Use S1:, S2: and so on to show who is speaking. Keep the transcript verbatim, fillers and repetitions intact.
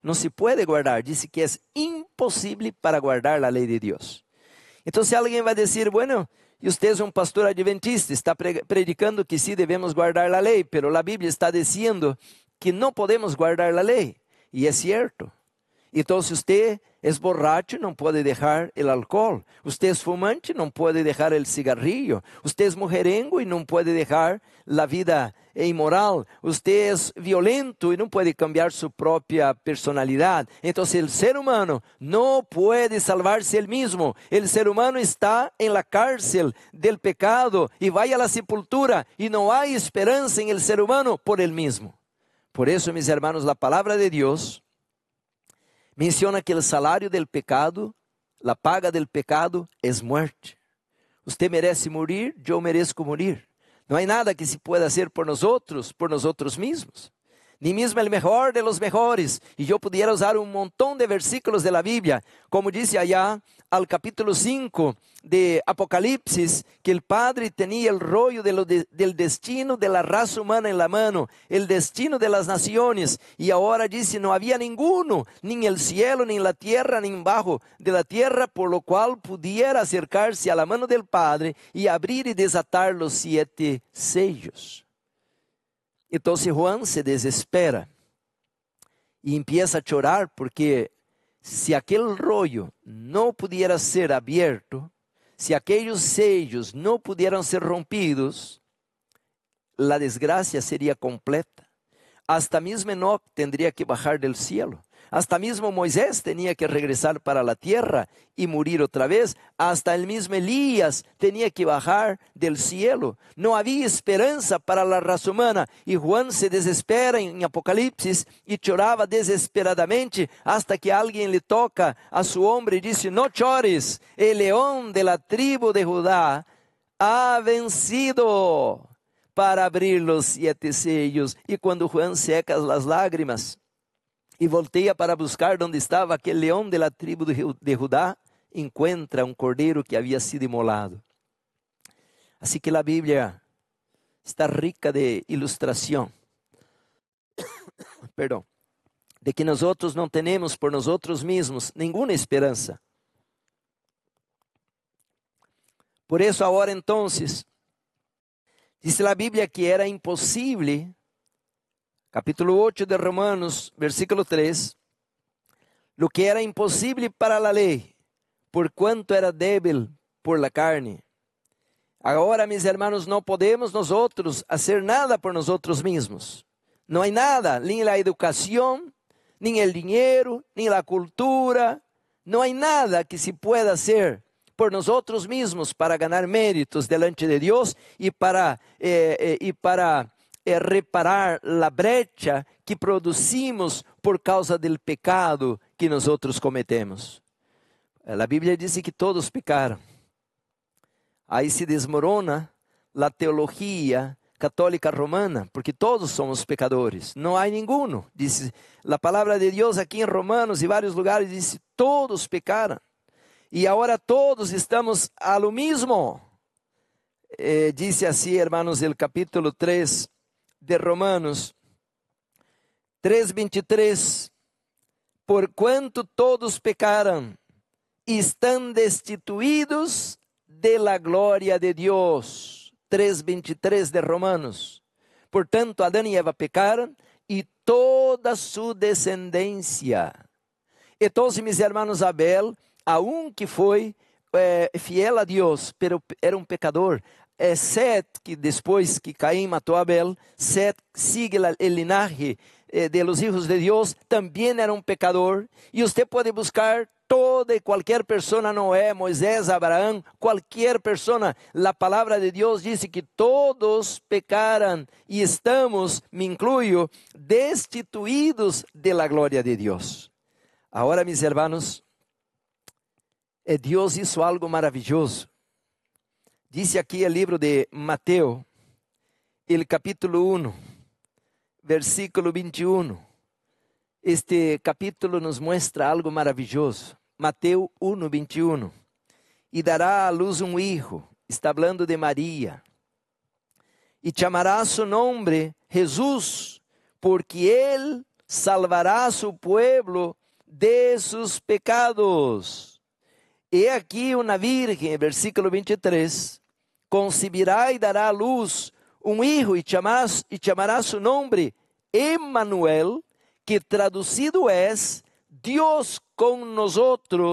S1: no se puede guardar. Dice que es imposible para guardar la ley de Dios. Entonces alguien va a decir, bueno, y usted es un pastor adventista, está predicando que sí debemos guardar la ley, pero la Biblia está diciendo que no podemos guardar la ley. Y es cierto. Entonces usted es borracho, no puede dejar el alcohol. Usted es fumante, no puede dejar el cigarrillo. Usted es mujerengo y no puede dejar la vida inmoral. Usted es violento y no puede cambiar su propia personalidad. Entonces el ser humano no puede salvarse él mismo. El ser humano está en la cárcel del pecado y va a la sepultura, y no hay esperanza en el ser humano por él mismo. Por eso, mis hermanos, la palabra de Dios menciona que el salario del pecado, la paga del pecado es muerte. Usted merece morir, yo merezco morir. No hay nada que se pueda hacer por nosotros, por nosotros mismos. Ni mismo el mejor de los mejores. Y yo pudiera usar un montón de versículos de la Biblia, como dice allá al capítulo cinco de Apocalipsis, que el Padre tenía el rollo de lo de, del destino de la raza humana en la mano, el destino de las naciones, y ahora dice, no había ninguno, ni en el cielo, ni en la tierra, ni abajo de la tierra, por lo cual pudiera acercarse a la mano del Padre y abrir y desatar los siete sellos. Entonces Juan se desespera y empieza a llorar, porque si aquel rollo no pudiera ser abierto, si aquellos sellos no pudieran ser rompidos, la desgracia sería completa. Hasta mismo Enoc tendría que bajar del cielo. Hasta mismo Moisés tenía que regresar para la tierra y morir otra vez. Hasta el mismo Elías tenía que bajar del cielo. No había esperanza para la raza humana. Y Juan se desespera en Apocalipsis y lloraba desesperadamente, hasta que alguien le toca a su hombro y dice, no llores, el león de la tribu de Judá ha vencido para abrir los siete sellos. Y cuando Juan seca las lágrimas y voltea para buscar donde estaba aquel león de la tribu de Judá, encuentra un cordero que había sido inmolado. Así que la Biblia está rica de ilustración. Perdón. De que nosotros no tenemos por nosotros mismos ninguna esperanza. Por eso ahora entonces, dice la Biblia que era imposible. Capítulo ocho de Romanos, versículo tres. Lo que era imposible para la ley, por cuanto era débil por la carne. Ahora, mis hermanos, no podemos nosotros hacer nada por nosotros mismos. No hay nada, ni la educación, ni el dinero, ni la cultura. No hay nada que se pueda hacer por nosotros mismos para ganar méritos delante de Dios y para... Eh, eh, y para É reparar la brecha que producimos por causa del pecado que nosotros cometemos. La Biblia dice que todos pecaron. Aí se desmorona la teología católica romana, porque todos somos pecadores. No hay ninguno. Dice la palabra de Dios aquí en Romanos y varios lugares, dice todos pecaron. Y ahora todos estamos a lo mismo. Eh, dice así, hermanos, el capítulo tres de Romanos tres, veintitrés, por cuanto todos pecaram y están destituidos de la gloria de Dios. tres, veintitrés de Romanos. Por tanto, Adán y Eva pecaron y toda su descendencia. Entonces, mis hermanos, Abel, aunque foi eh, fiel a Deus, pero era um pecador. É, Set, que depois que Caim matou Abel, Set sigue o linaje eh, de los hijos de Deus, também era um pecador. E você pode buscar toda e qualquer pessoa, Noé, Moisés, Abraão, qualquer pessoa. A palavra de Deus diz que todos pecaram e estamos, me incluyo, destituídos de la glória de Deus. Agora, mis hermanos, eh, Deus hizo algo maravilhoso. Dice aqui o livro de Mateus, el capítulo uno, versículo veintiuno. Este capítulo nos muestra algo maravilhoso. Mateus uno, veintiuno. E dará à luz um hijo, está hablando de Maria, e chamará su nombre Jesus, porque ele salvará a su pueblo de sus pecados. He aquí una virgen, versículo veintitrés, concebirá y dará a luz un hijo y chamará, y chamará su nombre Emmanuel, que traducido es Dios con nosotros.